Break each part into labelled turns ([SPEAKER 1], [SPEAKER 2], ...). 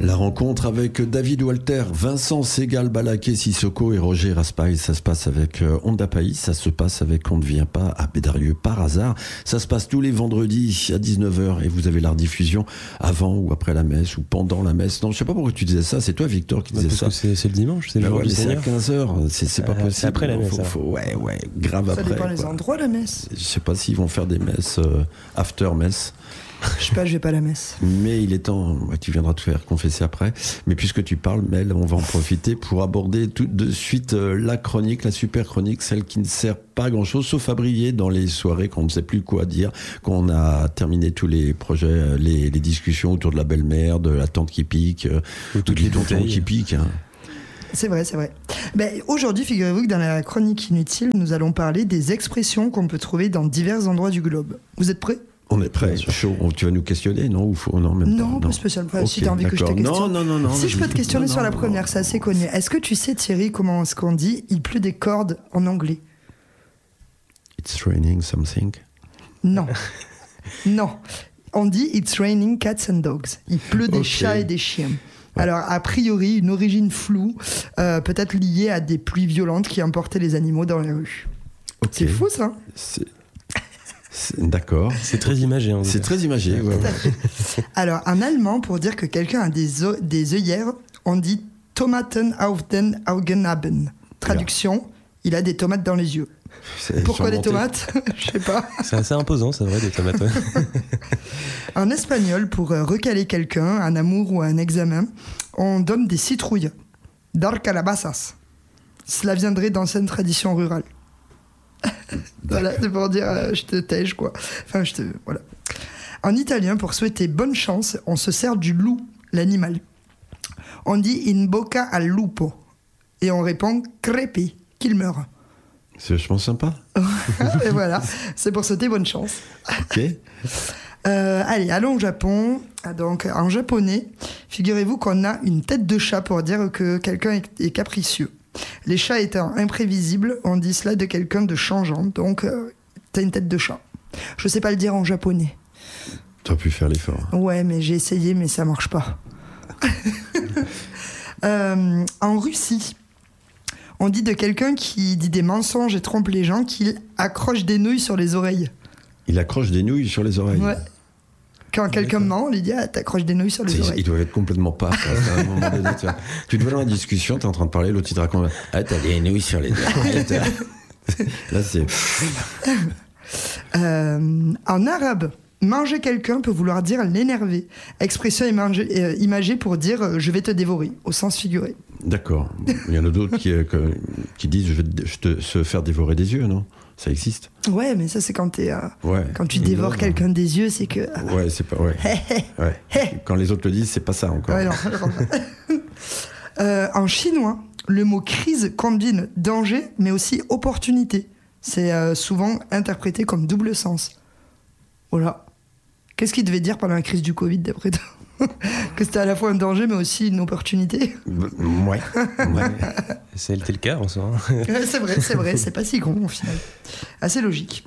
[SPEAKER 1] La rencontre avec David Walter, Vincent Segal, Balaké, Sissoko et Roger Raspail, ça se passe avec Honda Pays, ça se passe avec On ne vient pas à Bédarieux par hasard. Ça se passe tous les vendredis à 19h et vous avez la rediffusion avant ou après la messe ou pendant la messe. Non, je sais pas pourquoi tu disais ça, c'est toi Victor qui disais ça.
[SPEAKER 2] Parce que c'est le dimanche, c'est le jour du
[SPEAKER 1] c'est à
[SPEAKER 2] Seigneur.
[SPEAKER 1] 15h, c'est pas possible.
[SPEAKER 2] C'est après la messe.
[SPEAKER 1] Ouais, grave
[SPEAKER 3] ça
[SPEAKER 1] après.
[SPEAKER 3] Ça dépend des endroits, la messe.
[SPEAKER 1] Je sais pas s'ils vont faire des messes after messe.
[SPEAKER 3] Je sais pas, je vais pas à la messe.
[SPEAKER 1] Mais il est temps, tu viendras te faire confesser après. Mais puisque tu parles, Mel, on va en profiter pour aborder tout de suite la chronique, la super chronique, celle qui ne sert pas à grand chose, sauf à briller dans les soirées qu'on ne sait plus quoi dire, qu'on a terminé tous les projets, les discussions autour de la belle-mère, de la tante qui pique, toutes les tontons qui piquent. Hein.
[SPEAKER 3] C'est vrai. Ben, aujourd'hui, figurez-vous que dans la chronique inutile, nous allons parler des expressions qu'on peut trouver dans divers endroits du globe. Vous êtes prêts ?
[SPEAKER 1] On est prêt, chaud. Tu vas nous questionner, non ou faut... Non, même
[SPEAKER 3] non, pas spécialement. Okay, si tu as envie que je te questionne.
[SPEAKER 1] Non.
[SPEAKER 3] Si je peux te questionner sur la première, c'est assez connu. Est-ce que tu sais, Thierry, comment est-ce qu'on dit « il pleut des cordes » en anglais ?
[SPEAKER 1] It's raining something.
[SPEAKER 3] Non. On dit « it's raining cats and dogs ». Il pleut des chats et des chiens. Ouais. Alors, a priori, une origine floue, peut-être liée à des pluies violentes qui emportaient les animaux dans les rues. Okay. C'est fou, ça.
[SPEAKER 1] D'accord.
[SPEAKER 2] C'est très imagé.
[SPEAKER 1] C'est très imagé, ouais.
[SPEAKER 3] Alors, en allemand, pour dire que quelqu'un a des œillères, on dit « Tomaten auf den Augen haben ». Traduction, il a des tomates dans les yeux. Pourquoi des tomates ? Je sais pas.
[SPEAKER 2] C'est assez imposant, c'est vrai, des tomates.
[SPEAKER 3] En espagnol, pour recaler quelqu'un, un amour ou un examen, on donne des citrouilles. Dar calabazas. Cela viendrait d'anciennes traditions rurales. Voilà, c'est pour dire je te tège, quoi. Enfin, voilà. En italien, pour souhaiter bonne chance, on se sert du loup, l'animal. On dit in bocca al lupo. Et on répond crepi, qu'il meurt.
[SPEAKER 1] C'est vachement sympa.
[SPEAKER 3] Et voilà, c'est pour souhaiter bonne chance.
[SPEAKER 1] Ok.
[SPEAKER 3] Allez, allons au Japon. Donc, en japonais, figurez-vous qu'on a une tête de chat pour dire que quelqu'un est capricieux. Les chats étant imprévisibles, on dit cela de quelqu'un de changeant. Donc, t'as une tête de chat. Je sais pas le dire en japonais.
[SPEAKER 1] T'as pu faire l'effort.
[SPEAKER 3] Ouais, mais j'ai essayé, mais ça marche pas. En Russie, on dit de quelqu'un qui dit des mensonges et trompe les gens qu'il accroche des nouilles sur les oreilles.
[SPEAKER 1] Il accroche des nouilles sur les oreilles.
[SPEAKER 3] Ouais. Quand quelqu'un ment, on lui dit t'accroches des nouilles sur les oreilles.
[SPEAKER 1] Ils doivent être complètement pas. À un moment donné, tu te vois dans la discussion, t'es en train de parler, l'autre il te raconte t'as des nouilles sur les oreilles. Là c'est.
[SPEAKER 3] En arabe, manger quelqu'un peut vouloir dire l'énerver. Expression imagée pour dire je vais te dévorer, au sens figuré.
[SPEAKER 1] D'accord. Il y en a d'autres qui disent je vais se faire dévorer des yeux, non ? Ça existe.
[SPEAKER 3] Ouais, mais ça c'est quand quand tu dévores quelqu'un des yeux, c'est que.
[SPEAKER 1] Ouais, c'est pas. Ouais. Quand les autres le disent, c'est pas ça encore.
[SPEAKER 3] Ouais, non. En chinois, le mot crise combine danger, mais aussi opportunité. C'est souvent interprété comme double sens. Voilà. Qu'est-ce qu'il devait dire pendant la crise du Covid, d'après toi ? Que c'était à la fois un danger, mais aussi une opportunité.
[SPEAKER 1] Ouais.
[SPEAKER 2] C'était le cas, en soi.
[SPEAKER 3] C'est vrai, c'est pas si con, au final. Assez logique.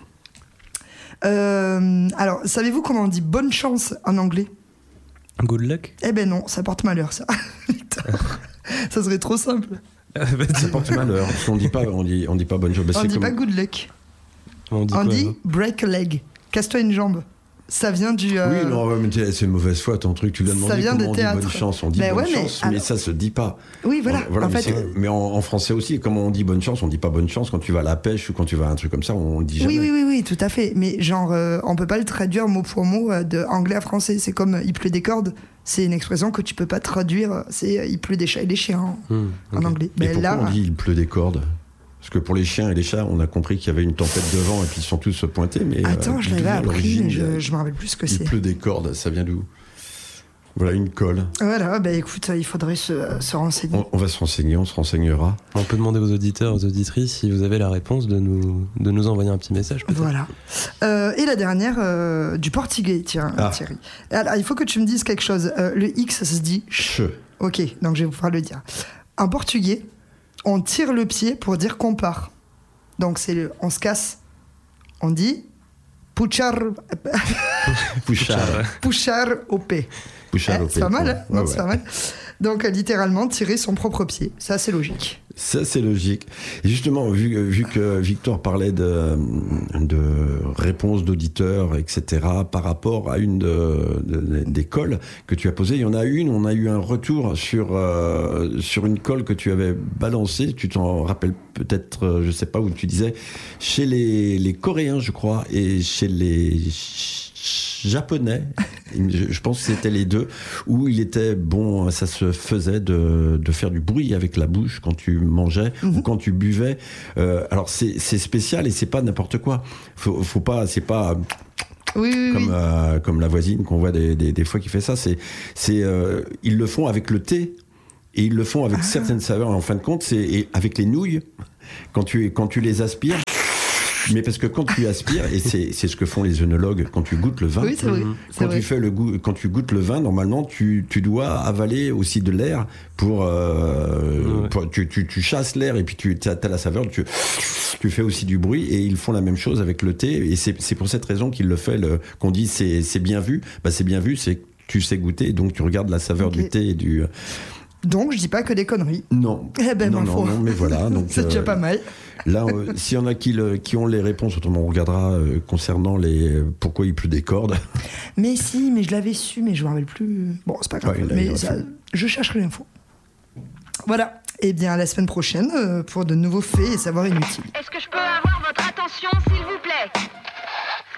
[SPEAKER 3] Alors, savez-vous comment on dit bonne chance en anglais ?
[SPEAKER 2] Good luck ?
[SPEAKER 3] Eh ben non, ça porte malheur, ça. Ça serait trop simple.
[SPEAKER 1] Ça porte malheur. Parce qu'on dit pas bonne chance.
[SPEAKER 3] On dit pas good luck. On dit break a leg. Casse-toi une jambe. Ça vient du.
[SPEAKER 1] Oui, non, mais c'est une mauvaise foi ton truc. Tu lui as demandé comment on dit bonne chance. On dit bonne chance, mais ça se dit pas.
[SPEAKER 3] Oui, voilà. En fait,
[SPEAKER 1] mais en français aussi, comment on dit bonne chance ? On dit pas bonne chance quand tu vas à la pêche ou quand tu vas à un truc comme ça, on le dit jamais.
[SPEAKER 3] Oui, tout à fait. Mais genre, on peut pas le traduire mot pour mot de anglais à français. C'est comme il pleut des cordes. C'est une expression que tu peux pas traduire. C'est il pleut des chats et des chiens en anglais.
[SPEAKER 1] Mais pourquoi on dit il pleut des cordes ? Parce que pour les chiens et les chats, on a compris qu'il y avait une tempête de vent et puis ils sont tous pointés. Mais
[SPEAKER 3] attends, je l'avais appris, mais je me rappelle plus ce que c'est.
[SPEAKER 1] Il pleut des cordes, ça vient d'où ? Voilà, une colle.
[SPEAKER 3] Voilà, écoute, il faudrait se renseigner.
[SPEAKER 1] On va se renseigner, on se renseignera.
[SPEAKER 2] On peut demander aux auditeurs, aux auditrices, si vous avez la réponse, de nous envoyer un petit message. Peut-être.
[SPEAKER 3] Voilà. Et la dernière, du portugais, tiens, Thierry. Alors, il faut que tu me dises quelque chose. Le X, ça se dit ch. Ok, donc je vais pouvoir le dire. En portugais, on tire le pied pour dire qu'on part. Donc on se casse. On dit puxar au pé.
[SPEAKER 1] Bouche à
[SPEAKER 3] C'est pas mal, hein.
[SPEAKER 1] Ouais,
[SPEAKER 3] Non, c'est pas mal. Donc, littéralement, tirer son propre pied. Ça, c'est logique.
[SPEAKER 1] Ça, c'est logique. Et justement, vu que Victor parlait de réponses d'auditeurs, etc., par rapport à une des colles que tu as posées, il y en a une, on a eu un retour sur une colle que tu avais balancée. Tu t'en rappelles peut-être, je sais pas, où tu disais, chez les Coréens, je crois, et chez les Japonais, je pense que c'était les deux, où il était bon, ça se faisait de faire du bruit avec la bouche quand tu mangeais ou quand tu buvais. Alors c'est spécial et c'est pas n'importe quoi. Faut pas, c'est pas
[SPEAKER 3] Oui.
[SPEAKER 1] comme la voisine qu'on voit des fois qui fait ça. Ils le font avec le thé et ils le font avec certaines saveurs. En fin de compte, c'est avec les nouilles quand tu les aspires. Mais parce que quand tu aspires, et c'est ce que font les œnologues quand tu goûtes le vin,
[SPEAKER 3] Oui, c'est vrai.
[SPEAKER 1] quand tu goûtes le vin, normalement, tu dois avaler aussi de l'air tu chasses l'air et puis tu as la saveur, tu fais aussi du bruit, et ils font la même chose avec le thé, et c'est pour cette raison qu'il le fait, qu'on dit c'est bien vu. C'est bien vu, c'est que tu sais goûter, donc tu regardes la saveur du thé et du...
[SPEAKER 3] Donc, je dis pas que des conneries.
[SPEAKER 1] Non. Non, mais voilà. Donc,
[SPEAKER 3] c'est déjà pas mal.
[SPEAKER 1] Là, s'il y en a qui ont les réponses, autrement on regardera concernant pourquoi il pleut des cordes.
[SPEAKER 3] Mais si, mais je l'avais su, mais je me rappelle plus. Bon, c'est pas grave. Mais ça, je chercherai l'info. Voilà. Eh bien, à la semaine prochaine pour de nouveaux faits et savoirs inutiles.
[SPEAKER 4] Est-ce que je peux avoir votre attention, s'il vous plaît ?